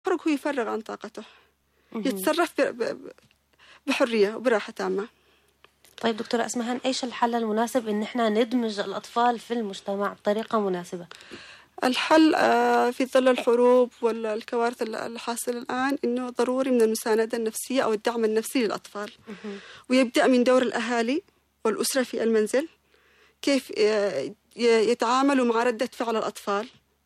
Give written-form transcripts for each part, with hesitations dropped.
هو يفرغ عن طاقته، يتصرف بحرية وبراحة تامة. طيب دكتورة أسمهان، إيش الحل المناسب إن إحنا ندمج الأطفال في المجتمع بطريقة مناسبة؟ الحل في ظل الحروب والكوارث الحاصلة الآن إنه ضروري من المساندة النفسية أو الدعم النفسي للأطفال، ويبدأ من دور الأهالي والأسرة في المنزل، كيف يتعاملوا مع ردة فعل الأطفال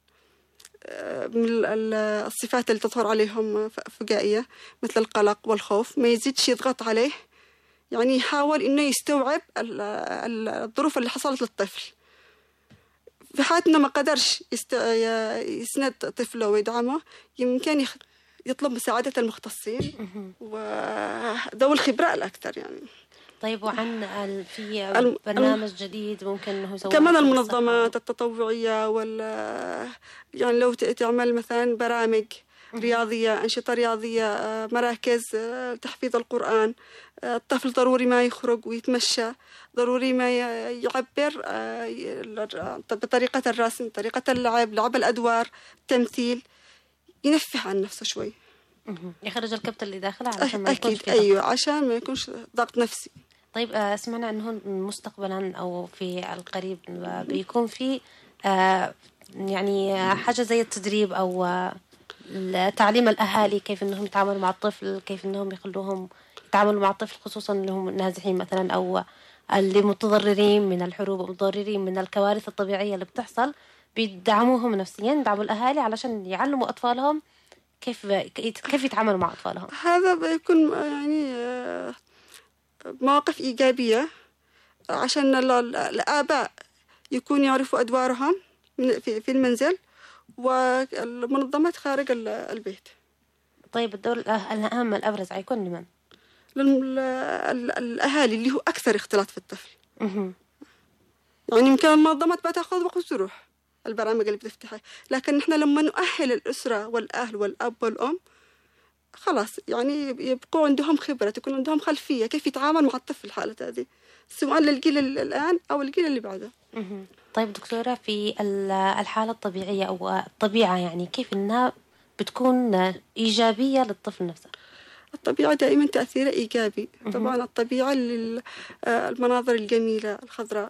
من الصفات اللي تظهر عليهم فجائية مثل القلق والخوف، ما يزيدش يضغط عليه، يعني يحاول إنه يستوعب الظروف اللي حصلت للطفل. في حالة إنه ما قدرش يسند طفله ويدعمه، يمكن يطلب مساعدة المختصين وذوي الخبرة الأكثر يعني. طيب وعن في برنامج جديد ممكن إنه يسوي كمان المنظمات التطوعية يعني لو تعمل مثلا برامج رياضية، أنشطة رياضية، مراكز تحفيظ القرآن. الطفل ضروري ما يخرج ويتمشى، ضروري ما يعبر بطريقة الرسم، طريقة اللعب، لعب الأدوار، التمثيل، ينفه عن نفسه شوي، يخرج الكبت اللي داخله علشان ما يكونش أكيد. أيوة، عشان ما يكونش ضغط نفسي. طيب سمعنا أنه مستقبلا أو في القريب بيكون في يعني حاجة زي التدريب أو تعليم الأهالي كيف أنهم يتعاملوا مع الطفل، كيف أنهم يخلوهم يتعاملوا مع الطفل، خصوصا اللي هم نازحين مثلا أو اللي متضررين من الحروب ومتضررين من الكوارث الطبيعية اللي بتحصل، بيدعموهم نفسيا، يدعموا الأهالي علشان يعلموا أطفالهم كيف يتعاملوا مع أطفالهم. هذا بيكون يعني مواقف إيجابية عشان الآباء يكون يعرفوا أدوارهم في المنزل والمنظمات خارج البيت. طيب الدور الأهم الأبرز هيكون لمن؟ الأهالي اللي هو أكثر اختلاط في الطفل. يعني يمكن المنظمات بتاخذ وقت تروح البرامج اللي بتفتحها، لكن نحن لما نؤهل الأسرة والأهل والأب والأم خلاص يعني يبقوا عندهم خبرة، تكون عندهم خلفية كيف يتعامل مع الطفل الحالة هذه، سواء للجيل الآن أو الجيل اللي بعده. طيب دكتورة، في الحالة الطبيعية أو الطبيعة يعني كيف إنها بتكون إيجابية للطفل نفسه؟ الطبيعة دائما تأثيرها إيجابي. طبعا الطبيعة المناظر الجميلة الخضراء،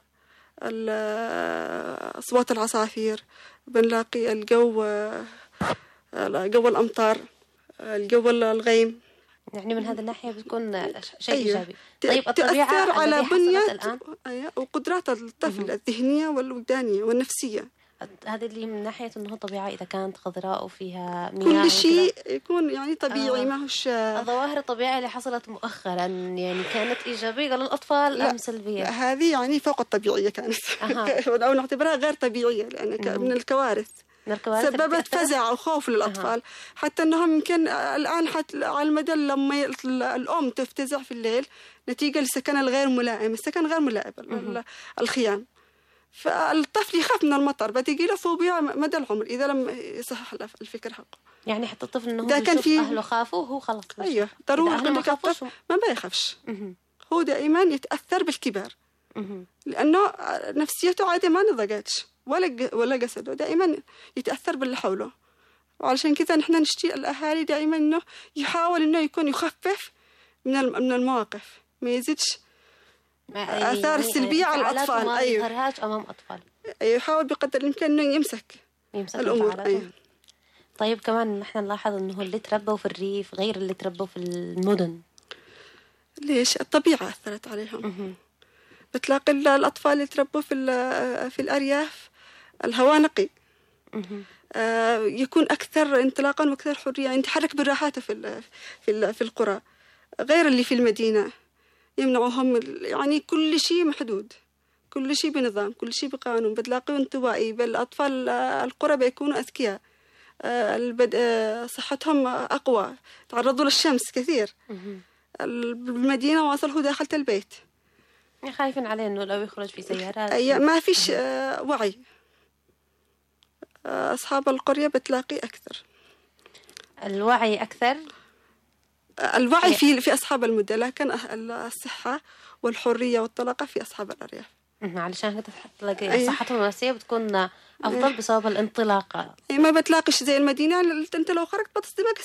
أصوات العصافير، بنلاقي الجو الأمطار، الجو الغيم، يعني من هذا الناحية بتكون شيء أيوة. إيجابي. طيب الطبيعة تأثر على بنية وقدرات الطفل الذهنية والوجدانية والنفسية. هذه اللي من ناحية أنه طبيعة إذا كانت خضراء وفيها مياه كل شيء يكون يعني طبيعي، ما هوش الظواهر الطبيعية اللي حصلت مؤخرا يعني كانت إيجابية للأطفال أم سلبية؟ لا، هذه يعني فوق الطبيعية كانت أو نعتبرها غير طبيعية، لأن من الكوارث سببت فزع وخوف للأطفال. حتى أنهم يمكن الآن حتى على المدى لما الأم تفتزع في الليل نتيجة للسكن الغير ملائم، السكن غير ملائم، الخيام، فالطفل يخاف من المطر، بتيجي له فوبيا مدى العمر إذا لم يصحح الفكر حقه. يعني حتى الطفل إنه هو بيشوف أهله خافوا هو خلص. أيوه ضروري ما بيخافش. هو دائما يتأثر بالكبار، لأنه نفسيته عادة ما نضجتش ولا جسده، دائما يتأثر باللي حوله. وعلشان كذا نحن نشتي الأهالي دائما إنه يحاول إنه يكون يخفف من المواقف، ما يزيدش آثار سلبية على الأطفال. ما يظهرهاش أمام أطفال. أيوه، يحاول بقدر الإمكان إنه يمسك الأمور. أيوه. طيب كمان نحن نلاحظ إنه اللي تربوا في الريف غير اللي تربوا في المدن. ليش؟ الطبيعة أثرت عليهم. بتلاقي الأطفال اللي تربوا في الأرياف الهواء نقي، يكون أكثر انطلاقا وأكثر حرية، يتحرك براحته في القرى، غير اللي في المدينة يمنعهم يعني كل شيء محدود، كل شيء بنظام، كل شيء بقانون، بتلاقيه انطوائي. بالأطفال القرى بيكونوا أذكياء، صحتهم أقوى، تعرضوا للشمس كثير. المدينة واصله داخل البيت، خايفين عليه إنه لو يخرج في سيارات. ما فيش وعي. أصحاب القرية بتلاقي أكثر الوعي أكثر. الوعي في أصحاب المدة، لكن الصحة والحرية والطلاقة في أصحاب الأرياف. علشان كده تلاقي صحتهم النفسية بتكون أفضل بسبب الانطلاقة. ما بتلاقيش زي المدينة، أنت لو خرجت بتصدمك